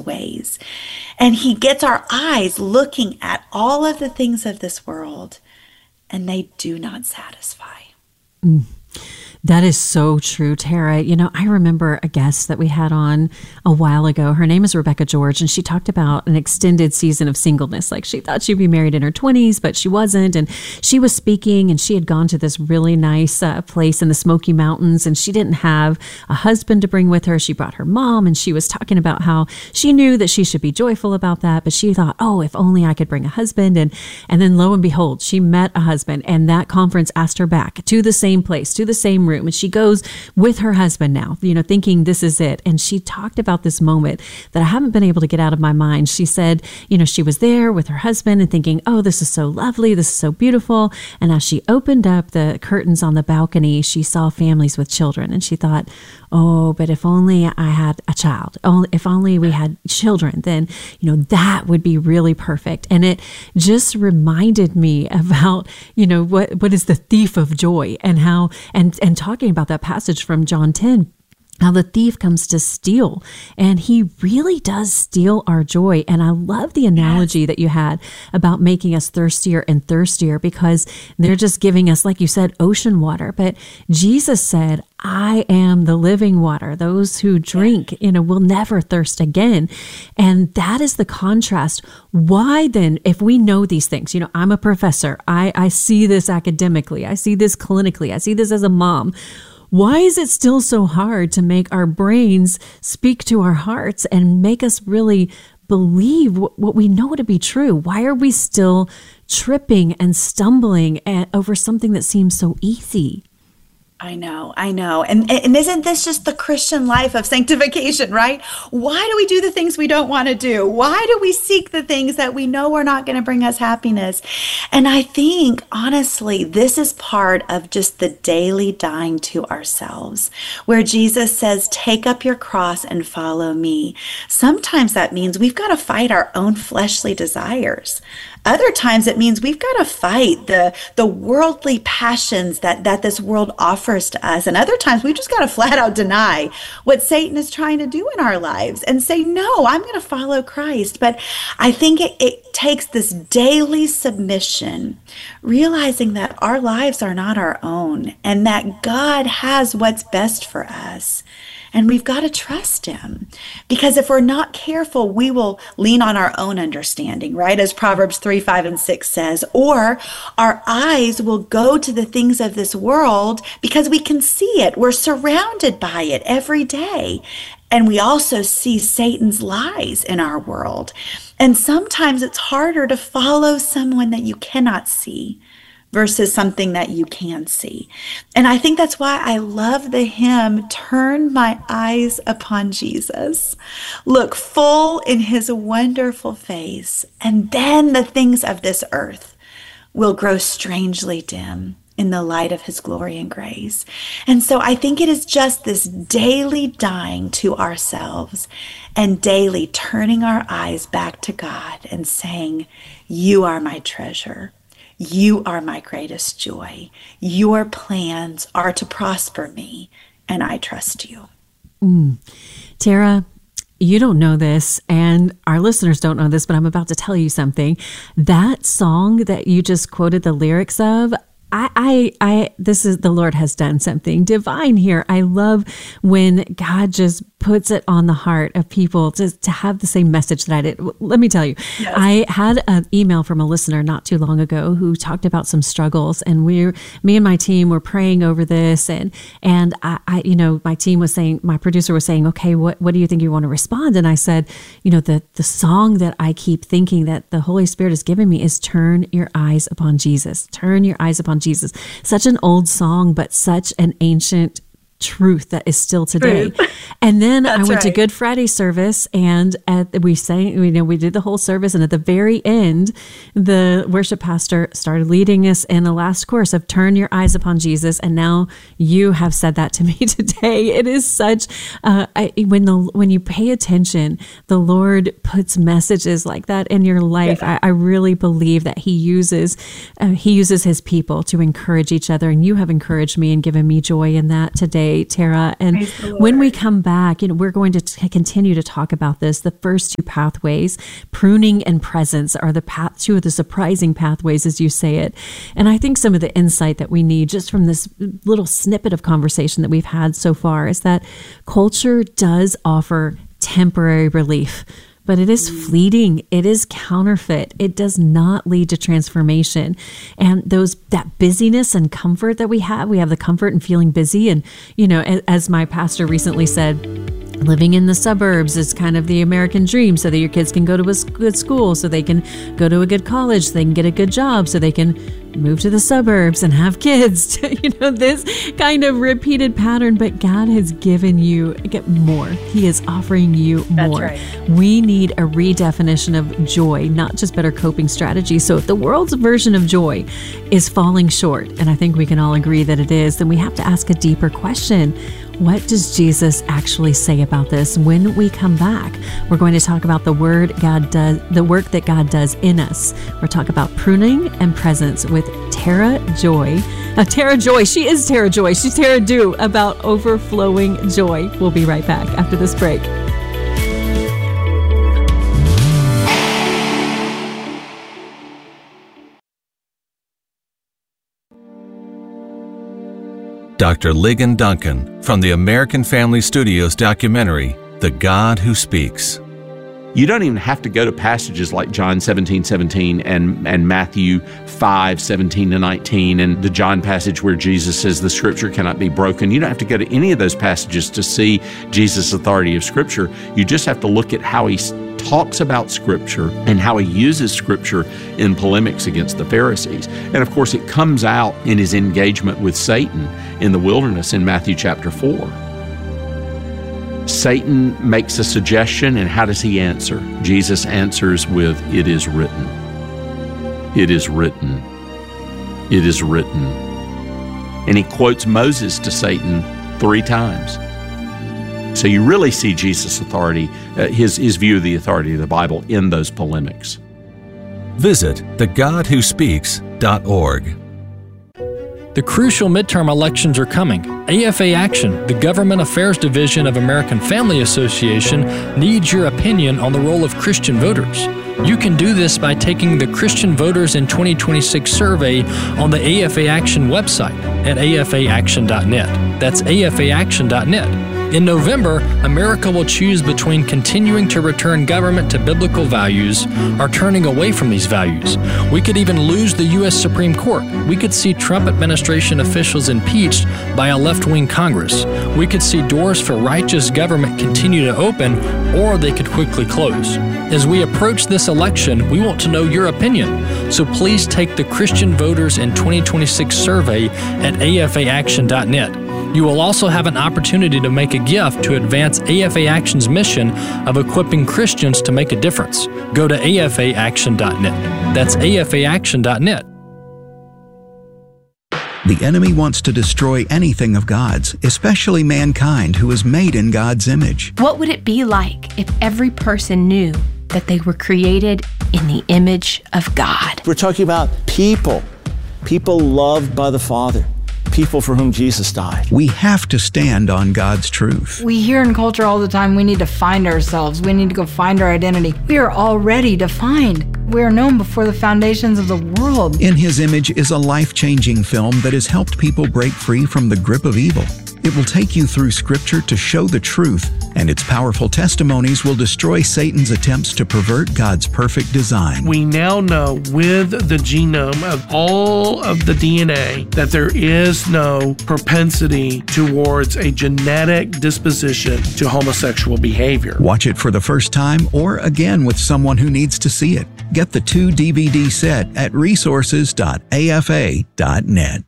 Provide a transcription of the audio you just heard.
ways. And he gets our eyes looking at all of the things of this world, and they do not satisfy. That is so true, Tara. You know, I remember a guest that we had on a while ago. Her name is Rebecca George, and she talked about an extended season of singleness. Like, she thought she'd be married in her 20s, but she wasn't. And she was speaking, and she had gone to this really nice place in the Smoky Mountains, and she didn't have a husband to bring with her. She brought her mom, and she was talking about how she knew that she should be joyful about that, but she thought, oh, if only I could bring a husband. And then lo and behold, she met a husband, and that conference asked her back to the same place, to the same room. And she goes with her husband now, you know, thinking this is it. And she talked about this moment that I haven't been able to get out of my mind. She said, you know, she was there with her husband and thinking, oh, this is so lovely. This is so beautiful. And as she opened up the curtains on the balcony, she saw families with children. And she thought, oh, but if only I had a child, if only we had children, then, you know, that would be really perfect. And it just reminded me about, you know, what is the thief of joy, and how, and talking about that passage from John 10, how the thief comes to steal, and he really does steal our joy. And I love the analogy that you had about making us thirstier and thirstier, because they're just giving us, like you said, ocean water. But Jesus said, I am the living water. Those who drink, you know, will never thirst again. And that is the contrast. Why then, if we know these things, you know, I'm a professor, I see this academically, I see this clinically, I see this as a mom. Why is it still so hard to make our brains speak to our hearts and make us really believe what we know to be true? Why are we still tripping and stumbling over something that seems so easy? I know. And isn't this just the Christian life of sanctification, right? Why do we do the things we don't want to do? Why do we seek the things that we know are not going to bring us happiness? And I think, honestly, this is part of just the daily dying to ourselves, where Jesus says, take up your cross and follow me. Sometimes that means we've got to fight our own fleshly desires. Other times it means we've got to fight the worldly passions that this world offers to us. And other times we just got to flat out deny what Satan is trying to do in our lives and say, no, I'm going to follow Christ. But I think it takes this daily submission, realizing that our lives are not our own and that God has what's best for us. And we've got to trust him, because if we're not careful, we will lean on our own understanding, right? As Proverbs 3:5-6 says, or our eyes will go to the things of this world because we can see it. We're surrounded by it every day. And we also see Satan's lies in our world. And sometimes it's harder to follow someone that you cannot see versus something that you can see. And I think that's why I love the hymn, Turn My Eyes Upon Jesus. Look full in his wonderful face, and then the things of this earth will grow strangely dim in the light of his glory and grace. And so I think it is just this daily dying to ourselves and daily turning our eyes back to God and saying, you are my treasure. You are my greatest joy. Your plans are to prosper me, and I trust you. Tara, you don't know this, and our listeners don't know this, but I'm about to tell you something. That song that you just quoted the lyrics of, this is, the Lord has done something divine here. I love when God just puts it on the heart of people to have the same message that I did. Let me tell you, yes. I had an email from a listener not too long ago who talked about some struggles, and me and my team were praying over this, and I my team was saying, my producer was saying, okay, what do you think you want to respond? And I said, the song that I keep thinking that the Holy Spirit has given me is Turn Your Eyes Upon Jesus. Turn your eyes upon Jesus. Such an old song, but such an ancient truth that is still today. And then I went to Good Friday service, and we sang, we did the whole service, and at the very end, the worship pastor started leading us in the last chorus of Turn Your Eyes Upon Jesus. And now you have said that to me today. It is such when you pay attention, the Lord puts messages like that in your life. Yeah. I really believe that he uses his people to encourage each other, and you have encouraged me and given me joy in that today. today, Tara. And when we come back, we're going to continue to talk about this. The first two pathways, pruning and presence, are two of the surprising pathways, as you say it. And I think some of the insight that we need just from this little snippet of conversation that we've had so far is that culture does offer temporary relief, but it is fleeting. It is counterfeit. It does not lead to transformation. And that busyness and comfort that we have the comfort in feeling busy. And, as my pastor recently said, living in the suburbs is kind of the American dream, so that your kids can go to a good school, so they can go to a good college, so they can get a good job, so they can move to the suburbs and have kids. This kind of repeated pattern. But God has given you more. He is offering you more. That's right. We need a redefinition of joy, not just better coping strategies. So if the world's version of joy is falling short, and I think we can all agree that it is, then we have to ask a deeper question. What does Jesus actually say about this? When we come back, we're going to talk about the work that God does in us. We'll talk about pruning and presence with Tara Joy. Tara Joy, she is Tara Joy. She's Tara Dew about overflowing joy. We'll be right back after this break. Dr. Ligon Duncan from the American Family Studios documentary, The God Who Speaks. You don't even have to go to passages like John 17:17 and Matthew 5:17-19 and the John passage where Jesus says the Scripture cannot be broken. You don't have to go to any of those passages to see Jesus' authority of Scripture. You just have to look at how he talks about Scripture and how he uses Scripture in polemics against the Pharisees. And of course, it comes out in his engagement with Satan in the wilderness in Matthew chapter 4. Satan makes a suggestion, and how does he answer? Jesus answers with, "It is written. It is written. It is written." And he quotes Moses to Satan 3 times. So you really see Jesus' authority, his view of the authority of the Bible in those polemics. Visit thegodwhospeaks.org. The crucial midterm elections are coming. AFA Action, the Government Affairs Division of American Family Association, needs your opinion on the role of Christian voters. You can do this by taking the Christian Voters in 2026 survey on the AFA Action website at afaaction.net. That's afaaction.net. In November, America will choose between continuing to return government to biblical values or turning away from these values. We could even lose the U.S. Supreme Court. We could see Trump administration officials impeached by a left-wing Congress. We could see doors for righteous government continue to open, or they could quickly close. As we approach this election, we want to know your opinion. So please take the Christian Voters in 2026 survey at afaaction.net. You will also have an opportunity to make a gift to advance AFA Action's mission of equipping Christians to make a difference. Go to afaaction.net. That's afaaction.net. The enemy wants to destroy anything of God's, especially mankind who is made in God's image. What would it be like if every person knew that they were created in the image of God? We're talking about people loved by the Father. People for whom Jesus died. We have to stand on God's truth. We hear in culture all the time, we need to find ourselves. We need to go find our identity. We are already defined. We are known before the foundations of the world. In His Image is a life-changing film that has helped people break free from the grip of evil. It will take you through Scripture to show the truth, and its powerful testimonies will destroy Satan's attempts to pervert God's perfect design. We now know with the genome of all of the DNA that there is no propensity towards a genetic disposition to homosexual behavior. Watch it for the first time or again with someone who needs to see it. Get the 2 DVD set at resources.afa.net.